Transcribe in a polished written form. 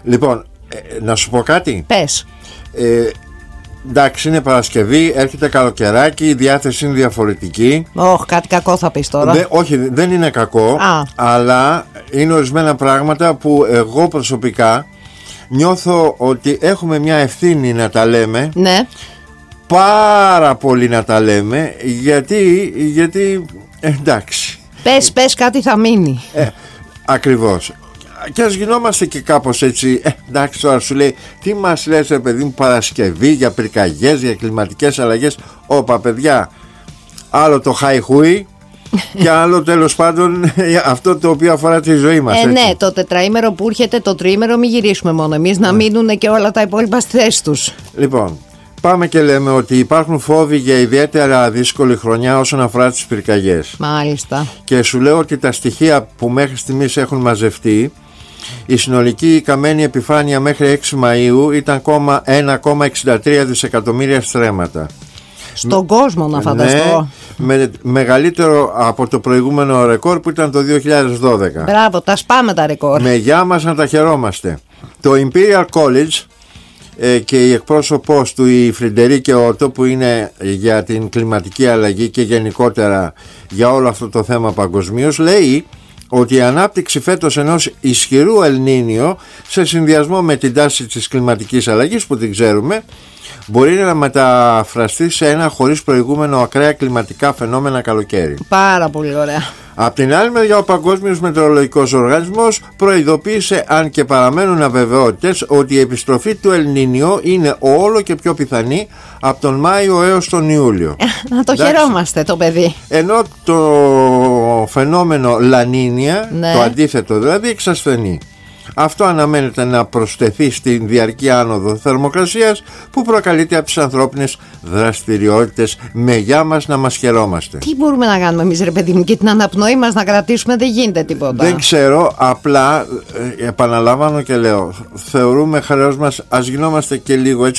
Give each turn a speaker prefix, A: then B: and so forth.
A: Λοιπόν, να σου πω κάτι.
B: Πες.
A: Εντάξει, είναι Παρασκευή, έρχεται καλοκαιράκι, η διάθεση είναι διαφορετική.
B: Κάτι κακό θα πεις τώρα.
A: Όχι, δεν είναι κακό. Αλλά είναι ορισμένα πράγματα που εγώ προσωπικά νιώθω ότι έχουμε μια ευθύνη να τα λέμε.
B: Ναι.
A: Πάρα πολύ να τα λέμε. Γιατί εντάξει.
B: Πες κάτι θα μείνει.
A: Ακριβώς. Και ας γινόμαστε και κάπως έτσι. Εντάξει, τώρα σου λέει, τι μας λες ρε παιδί μου, Παρασκευή, για πυρκαγιές, για κλιματικές αλλαγές. Όπα παιδιά, άλλο το χαϊχούι και άλλο τέλος πάντων αυτό το οποίο αφορά τη ζωή μας.
B: Ναι, το τετραήμερο που έρχεται, το τριήμερο μην γυρίσουμε μόνο εμείς, να μείνουν και όλα τα υπόλοιπα στη θέση τους.
A: Λοιπόν, πάμε και λέμε ότι υπάρχουν φόβοι για ιδιαίτερα δύσκολη χρονιά όσον αφορά τις πυρκαγιές.
B: Μάλιστα.
A: Και σου λέω ότι τα στοιχεία που μέχρι στιγμής έχουν μαζευτεί, η συνολική καμένη επιφάνεια μέχρι 6 Μαΐου ήταν 1,63 δισεκατομμύρια στρέμματα.
B: Στον κόσμο να φανταστώ.
A: Ναι, μεγαλύτερο από το προηγούμενο ρεκόρ που ήταν το 2012.
B: Μπράβο, τα σπάμε τα ρεκόρ.
A: Με γεια μας να τα χαιρόμαστε. Το Imperial College και η εκπρόσωπός του, η Φριντερίκε Ότο, που είναι για την κλιματική αλλαγή και γενικότερα για όλο αυτό το θέμα παγκοσμίως, λέει ότι η ανάπτυξη φέτος ενός ισχυρού Ελνίνιο σε συνδυασμό με την τάση της κλιματικής αλλαγής που την ξέρουμε μπορεί να μεταφραστεί σε ένα χωρίς προηγούμενο ακραία κλιματικά φαινόμενα καλοκαίρι.
B: Πάρα πολύ ωραία.
A: Απ' την άλλη μεριά, ο Παγκόσμιος Μετεωρολογικός Οργανισμός προειδοποίησε, αν και παραμένουν αβεβαιότητες, ότι η επιστροφή του Ελνίνιο είναι όλο και πιο πιθανή από τον Μάιο έως τον Ιούλιο.
B: Να το χαιρόμαστε το παιδί.
A: Ενώ το φαινόμενο Λανίνια,
B: ναι,
A: το αντίθετο δηλαδή, εξασθενεί. Αυτό αναμένεται να προσθεθεί στην διαρκή άνοδο θερμοκρασίας που προκαλείται από τις ανθρώπινες δραστηριότητες. Με γεια μας να μας χαιρόμαστε.
B: Τι μπορούμε να κάνουμε εμείς ρε παιδί μου, και την αναπνοή μας να κρατήσουμε δεν γίνεται τίποτα.
A: Δεν ξέρω, απλά επαναλαμβάνω και λέω, θεωρούμε χρέος μας, ας γινόμαστε και λίγο έτσι